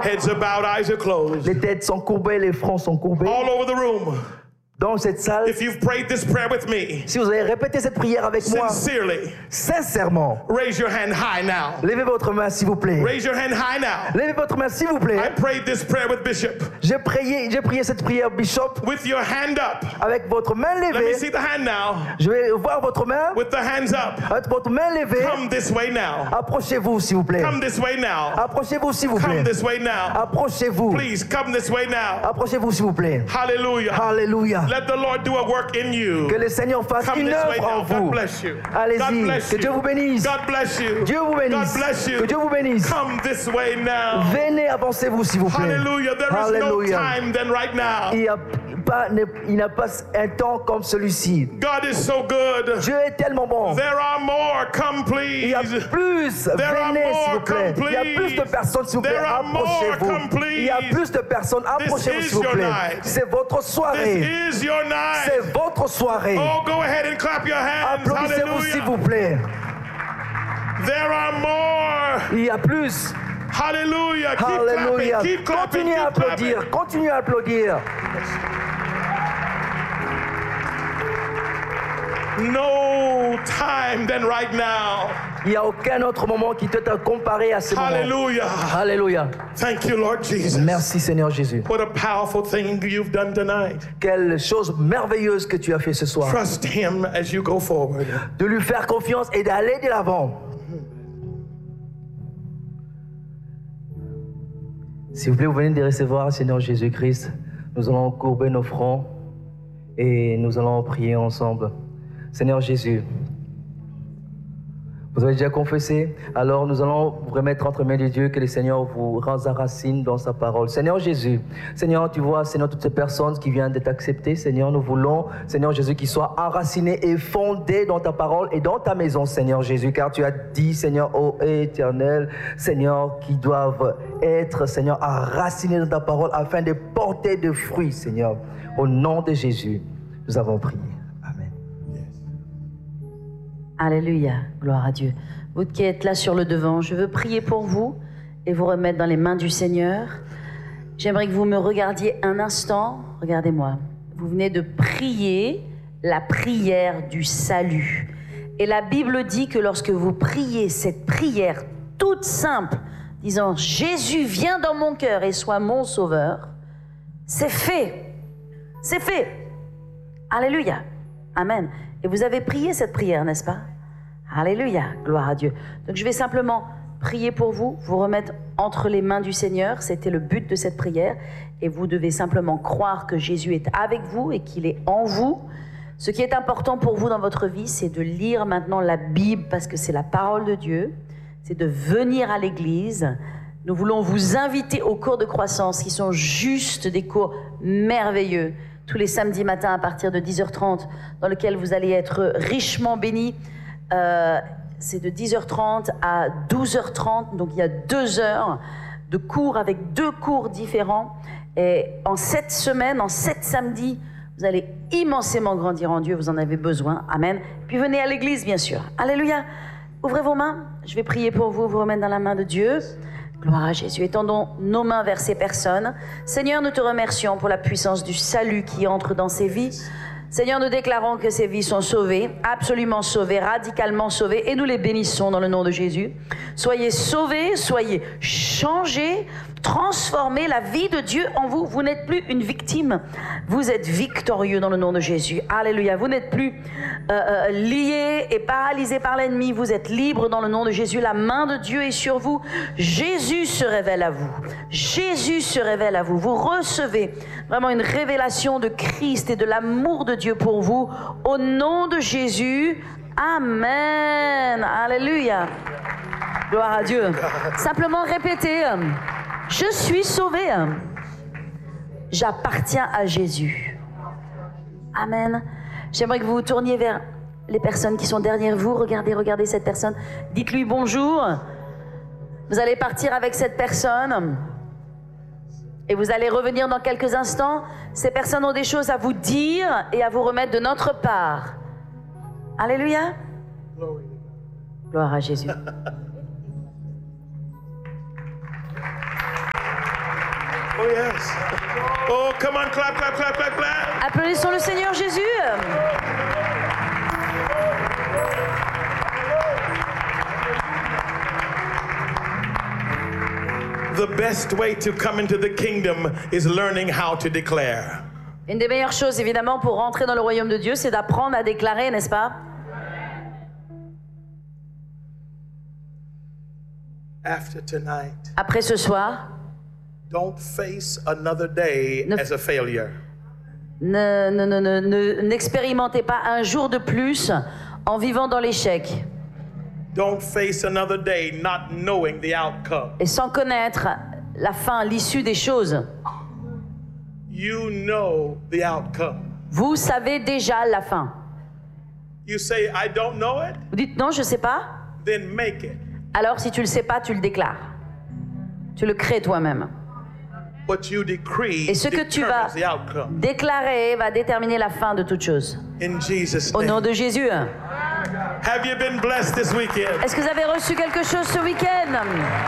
Heads are bowed, eyes are closed. Les têtes sont courbées, les fronts sont courbés. All over the room. Dans cette salle, If you've prayed this prayer with me, si vous avez répété cette prière avec moi, sincerely, sincèrement, raise your hand high now. levez votre main s'il vous plaît. Raise your hand high now. Levez votre main s'il vous plaît. I prayed this prayer with Bishop. J'ai prié cette prière, Bishop, With your hand up. avec votre main Let me levée. see the hand now. Je vais voir votre main. With the hands up. Avec votre main levée. Come this way now. Approchez-vous s'il vous plaît. Come this way now. Approchez-vous s'il vous plaît. Come this way now. Approchez-vous. Please come this way now. Approchez-vous s'il vous plaît. Hallelujah. Alléluia. Let the Lord do a work in you. Que le Seigneur fasse Come une this way œuvre en now. God vous. bless you. God Allez-y. bless Que Dieu you. vous bénisse. God bless you. Dieu vous God bénisse. bless you. Que Dieu vous bénisse. Come this way now. Venez, avancez-vous s'il vous plaît. Hallelujah. There is no Alléluia. time than right now. Il n'y a pas un temps comme celui-ci. God is so good. Dieu est tellement bon. There are more. Come Il y a please. plus. There are Venez s'il more. vous plaît. Come Il y a plus de please. personnes s'il vous plaît. There are more. Come Approchez-vous. please. Il y a plus de personnes. Approchez-vous is s'il vous your plaît. night. C'est votre soirée. This is your night. C'est votre soirée. Oh, go ahead and clap your hands. Applaudissez-vous s'il vous Hallelujah. plaît. There are more. Il y a plus. Hallelujah. Keep Alléluia. clapping. Keep clapping. Continuez à Keep clapping. applaudir. Continuez à applaudir. No time than right now. Il n'y a aucun autre moment qui peut être comparé à ce moment. Hallelujah. Alléluia. Thank you, Lord Jesus. Merci Seigneur Jésus. What a powerful thing you've done tonight. Quelle chose merveilleuse que tu as fait ce soir. Trust Him as you go forward. De lui faire confiance et d'aller de l'avant. S'il vous plaît, vous venez de recevoir Seigneur Jésus-Christ. Nous allons courber nos fronts et nous allons prier ensemble. Seigneur Jésus, vous avez déjà confessé, alors nous allons vous remettre entre mains de Dieu, que le Seigneur vous enracine dans sa parole. Seigneur Jésus, Seigneur, tu vois, Seigneur, toutes ces personnes qui viennent de t'accepter, Seigneur, nous voulons, Seigneur Jésus, qu'ils soient enracinés et fondés dans ta parole et dans ta maison, Seigneur Jésus, car tu as dit, Seigneur, ô Éternel, Seigneur, qu'ils doivent être, Seigneur, enracinés dans ta parole afin de porter de fruits, Seigneur. Au nom de Jésus, nous avons prié. Alléluia, gloire à Dieu. Vous qui êtes là sur le devant, je veux prier pour vous et vous remettre dans les mains du Seigneur. J'aimerais que vous me regardiez un instant. Regardez-moi. Vous venez de prier la prière du salut. Et la Bible dit que lorsque vous priez cette prière toute simple, disant « Jésus, viens dans mon cœur et sois mon sauveur », c'est fait. C'est fait. Alléluia. Amen. Et vous avez prié cette prière, n'est-ce pas? Alléluia, gloire à Dieu. Donc je vais simplement prier pour vous, vous remettre entre les mains du Seigneur. C'était le but de cette prière. Et vous devez simplement croire que Jésus est avec vous et qu'il est en vous. Ce qui est important pour vous dans votre vie, c'est de lire maintenant la Bible parce que c'est la parole de Dieu. C'est de venir à l'église. Nous voulons vous inviter aux cours de croissance qui sont juste des cours merveilleux. Tous les samedis matins à partir de 10h30, dans lequel vous allez être richement bénis. C'est de 10h30 à 12h30, donc il y a 2 heures de cours avec 2 cours différents. Et en 7 semaines, en 7 samedis, vous allez immensément grandir en Dieu, vous en avez besoin. Amen. Puis venez à l'église, bien sûr. Alléluia. Ouvrez vos mains, je vais prier pour vous, vous remettre dans la main de Dieu. Gloire à Jésus. Étendons nos mains vers ces personnes. Seigneur, nous te remercions pour la puissance du salut qui entre dans ces vies. Seigneur, nous déclarons que ces vies sont sauvées, absolument sauvées, radicalement sauvées, et nous les bénissons dans le nom de Jésus. Soyez sauvés, soyez changés, transformez la vie de Dieu en vous. Vous n'êtes plus une victime, vous êtes victorieux dans le nom de Jésus. Alléluia. Vous n'êtes plus liés et paralysés par l'ennemi, vous êtes libres dans le nom de Jésus. La main de Dieu est sur vous. Jésus se révèle à vous. Jésus se révèle à vous. Vous recevez vraiment une révélation de Christ et de l'amour de Dieu pour vous. Au nom de Jésus, Amen. Alléluia. Gloire à Dieu. Simplement répétez, je suis sauvé. J'appartiens à Jésus. Amen. J'aimerais que vous vous tourniez vers les personnes qui sont derrière vous. Regardez cette personne. Dites-lui bonjour. Vous allez partir avec cette personne. Et vous allez revenir dans quelques instants. Ces personnes ont des choses à vous dire et à vous remettre de notre part. Alléluia. Gloire à Jésus. Oh yes. Oh, come on, clap, clap, clap, clap, clap. Applaudissons le Seigneur Jésus. The best way to come into the kingdom is learning how to declare. Une des meilleures choses, évidemment, pour rentrer dans le royaume de Dieu, c'est d'apprendre à déclarer, n'est-ce pas? After tonight, Après ce soir, don't face another day as a failure. n'expérimentez pas un jour de plus en vivant dans l'échec Don't face another day not knowing the outcome. et sans connaître la fin, l'issue des choses. You know the outcome. Vous savez déjà la fin. You say, I don't know it, Vous dites non, je ne sais pas. then make it. Alors si tu ne le sais pas, tu le déclares. Tu le crées toi-même. What you decree Et ce que tu vas determines the outcome. déclarer va déterminer la fin de toute chose. In Jesus' Au nom name. de Jésus. Have you been blessed this weekend? Est-ce que vous avez reçu quelque chose ce week-end?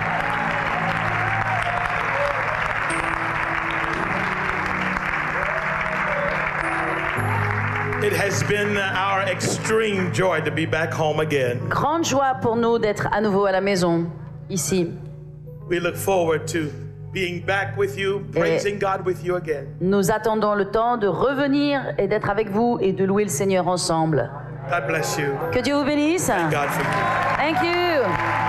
It has been our extreme joy to be back home again. Grande joie pour nous d'être à nouveau à la maison, ici. We look forward to being back with you, praising God with you again. Nous attendons le temps de revenir et d'être avec vous et de louer le Seigneur ensemble. God bless you. Que Dieu vous bénisse. God for you. Thank you.